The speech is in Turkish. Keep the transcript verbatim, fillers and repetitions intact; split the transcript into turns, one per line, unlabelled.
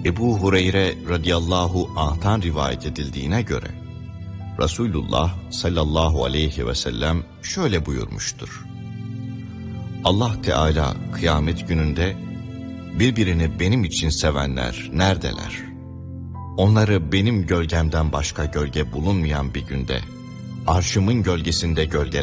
Ebu Hureyre radıyallahu anh'tan rivayet edildiğine göre Resulullah sallallahu aleyhi ve sellem şöyle buyurmuştur: Allah Teala kıyamet gününde birbirini benim için sevenler neredeler? Onları benim gölgemden başka gölge bulunmayan bir günde arşımın gölgesinde gölgeler